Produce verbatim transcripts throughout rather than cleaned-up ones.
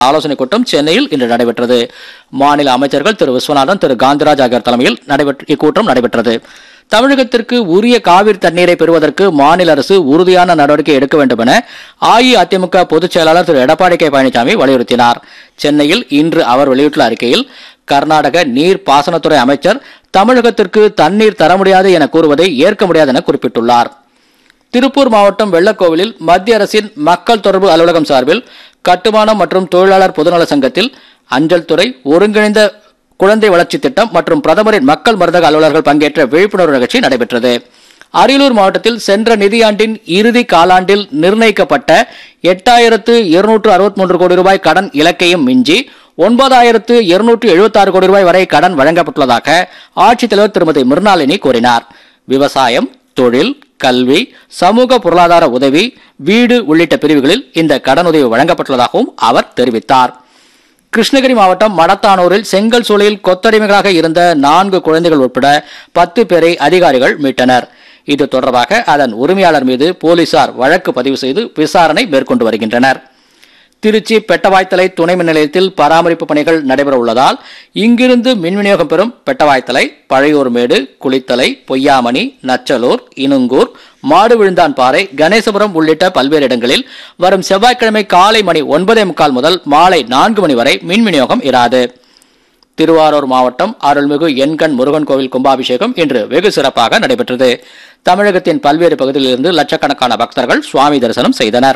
ஆலோசனைக் கூட்டம் சென்னையில் இன்று நடைபெற்றது. மாநில அமைச்சர்கள் திரு விஸ்வநாதன், திரு காந்திராஜ் ஆகியோர் தலைமையில் இக்கூட்டம் நடைபெற்றது. தமிழகத்திற்கு உரிய காவிரி தண்ணீரை பெறுவதற்கு மாநில அரசு உறுதியான நடவடிக்கை எடுக்க வேண்டும் என அஇஅதிமுக பொதுச் செயலாளர் திரு எடப்பாடி கே பழனிசாமி வலியுறுத்தினார். சென்னையில் இன்று அவர் வெளியிட்டுள்ள அறிக்கையில், கர்நாடக நீர் பாசனத்துறை அமைச்சர் தமிழகத்திற்கு தண்ணீர் தர முடியாது என கூறுவதை ஏற்க முடியாது என குறிப்பிட்டுள்ளார். திருப்பூர் மாவட்டம் வெள்ளக்கோவிலில் மத்திய அரசின் மக்கள் தொடர்பு அலுவலகம் சார்பில் கட்டுமானம் மற்றும் தொழிலாளர் பொதுநல சங்கத்தில் அஞ்சல் துறை, ஒருங்கிணைந்த குழந்தை வளர்ச்சி திட்டம் மற்றும் பிரதமரின் மக்கள் மருந்தக அலுவலர்கள் பங்கேற்ற விழிப்புணர்வு நிகழ்ச்சி நடைபெற்றது. அரியலூர் மாவட்டத்தில் சென்ற நிதியாண்டின் இறுதி காலாண்டில் நிர்ணயிக்கப்பட்ட எட்டாயிரத்து இருநூற்று அறுபத்தி மூன்று கோடி ரூபாய் கடன் இலக்கையும் மிஞ்சி ஒன்பதாயிரத்து இருநூற்று எழுபத்தி ஆறு கோடி ரூபாய் வரை கடன் வழங்கப்பட்டுள்ளதாக ஆட்சித்தலைவர் திருமதி மிர்னாலினி கூறினார். விவசாயம், தொழில், கல்வி, சமூக பொருளாதார உதவி, வீடு உள்ளிட்ட பிரிவுகளில் இந்த கடனுதவி வழங்கப்பட்டுள்ளதாகவும் அவர் தெரிவித்தார். கிருஷ்ணகிரி மாவட்டம் மடத்தானூரில் செங்கல் சூளையில் கொத்தடிமைகளாக இருந்த நான்கு குழந்தைகள் உட்பட பத்து பேரை அதிகாரிகள் மீட்டனர். இது தொடர்பாக அதன் உரிமையாளர் மீது போலீசார் வழக்கு பதிவு செய்து விசாரணை மேற்கொண்டு வருகின்றனர். திருச்சி பெட்டவாய்த்தலை துணை மின் நிலையத்தில் பராமரிப்பு பணிகள் நடைபெற உள்ளதால் இங்கிருந்து மின் விநியோகம் பெறும் பெட்டவாய்த்தலை, பழையூர்மேடு, குளித்தலை, பொய்யாமணி, நச்சலூர், இனுங்கூர், மாடுவிழுந்தான்பாறை, கணேசபுரம் உள்ளிட்ட பல்வேறு இடங்களில் வரும் செவ்வாய்க்கிழமை காலை மணி ஒன்பதே முக்கால் முதல் மாலை நான்கு மணி வரை மின் விநியோகம் இராது. திருவாரூர் மாவட்டம் அருள்மிகு எண்கண் முருகன் கோவில் கும்பாபிஷேகம் இன்று வெகு சிறப்பாக நடைபெற்றது. தமிழகத்தின் பல்வேறு பகுதிகளிலிருந்து லட்சக்கணக்கான பக்தர்கள் சுவாமி தரிசனம் செய்தனர்.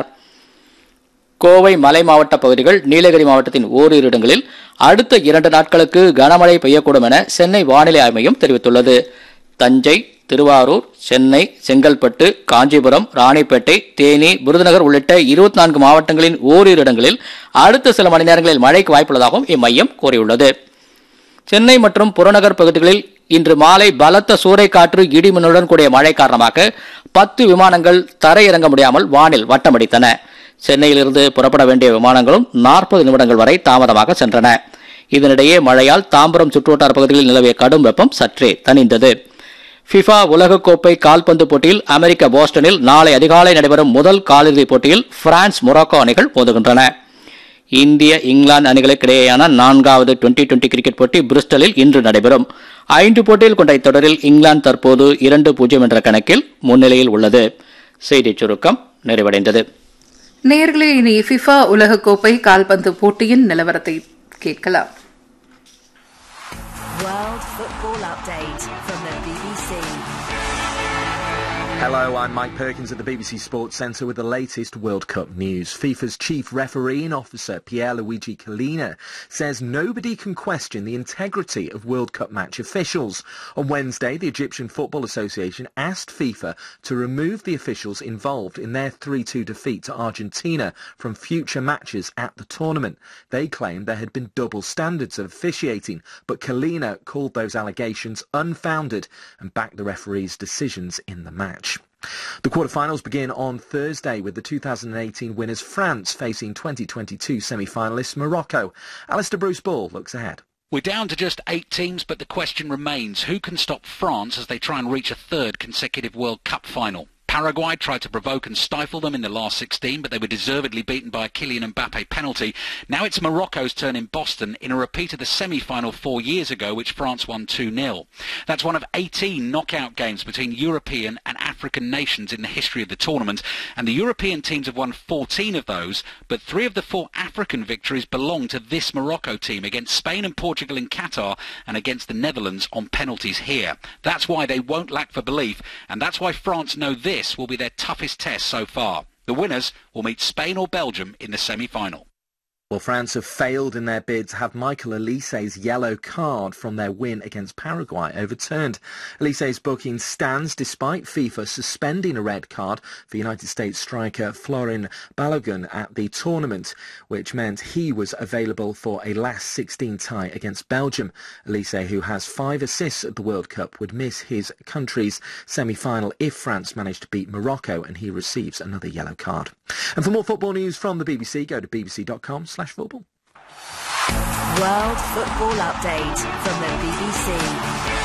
கோவை மலை மாவட்ட பகுதிகள், நீலகிரி மாவட்டத்தின் ஓரிரு இடங்களில் அடுத்த இரண்டு நாட்களுக்கு கனமழை பெய்யக்கூடும் என சென்னை வானிலை ஆய்வு மையம் தெரிவித்துள்ளது. தஞ்சை, திருவாரூர், சென்னை, செங்கல்பட்டு, காஞ்சிபுரம், ராணிப்பேட்டை, தேனி, விருதுநகர் உள்ளிட்ட இருபத்தி நான்கு மாவட்டங்களின் ஓரிரு இடங்களில் அடுத்த சில மணி நேரங்களில் மழைக்கு வாய்ப்புள்ளதாகவும் இம்மையம் கூறியுள்ளது. சென்னை மற்றும் புறநகர் பகுதிகளில் இன்று மாலை பலத்த சூறைக்காற்று, இடிமின்னுடன் கூடிய மழை காரணமாக பத்து விமானங்கள் தரையிறங்க முடியாமல் வானில் வட்டமடித்தன. சென்னையிலிருந்து புறப்பட வேண்டிய விமானங்களும் நாற்பது நிமிடங்கள் வரை தாமதமாக சென்றன. இதனிடையே மழையால் தாம்பரம் சுற்றுவட்டார பகுதிகளில் நிலவிய கடும் வெப்பம் சற்றே தணிந்தது. ஃபிஃபா உலகக்கோப்பை கால்பந்து போட்டியில் அமெரிக்க போஸ்டனில் நாளை அதிகாலை நடைபெறும் முதல் காலிறுதிப் போட்டியில் பிரான்ஸ், மொராக்கோ அணிகள் மோதுகின்றன. இந்திய, இங்கிலாந்து அணிகளுக்கு இடையேயான நான்காவது டுவெண்டி டுவெண்டி கிரிக்கெட் போட்டி பிரிஸ்டலில் இன்று நடைபெறும். ஐந்து போட்டியில் கொண்ட இத்தொடரில் இங்கிலாந்து தற்போது இரண்டு பூஜ்ஜியம் என்ற கணக்கில் முன்னிலையில் உள்ளது. செய்திச் சுருக்கம் நிறைவடைந்தது. நேயர்களே, இனி ஃபிஃபா உலகக்கோப்பை கால்பந்து போட்டியின் நிலவரத்தை கேட்கலாம். World Football Update from the B B C. Hello, I'm Mike Perkins at the B B C Sports Centre with the latest World Cup news. FIFA's chief refereeing officer, Pierluigi Collina, says nobody can question the integrity of World Cup match officials. On Wednesday, the Egyptian Football Association asked FIFA to remove the officials involved in their three two defeat to Argentina from future matches at the tournament. They claimed there had been double standards of officiating, but Collina called those allegations unfounded and backed the referee's decisions in the match. The quarter-finals begin on Thursday with the two thousand eighteen winners France facing twenty twenty-two semi-finalists Morocco. Alistair Bruce Ball looks ahead. We're down to just eight teams, but the question remains, who can stop France as they try and reach a third consecutive World Cup final? Paraguay tried to provoke and stifle them in the last sixteen, but they were deservedly beaten by a Kylian Mbappe penalty. Now it's Morocco's turn in Boston in a repeat of the semi-final four years ago, which France won two nil. That's one of eighteen knockout games between European and African nations in the history of the tournament, and the European teams have won fourteen of those, but three of the four African victories belong to this Morocco team against Spain and Portugal in Qatar and against the Netherlands on penalties here. That's why they won't lack for belief, and that's why France know this will be their toughest test so far. The winners will meet Spain or Belgium in the semi-final. Well, France have failed in their bid to have Michael Olise's yellow card from their win against Paraguay overturned. Olise's booking stands despite FIFA suspending a red card for United States striker Florin Balogun at the tournament, which meant he was available for a last sixteen tie against Belgium. Olise, who has five assists at the World Cup, would miss his country's semi-final if France managed to beat Morocco and he receives another yellow card. And for more football news from the B B C, go to b b c dot com slash football. World Football Update from the B B C.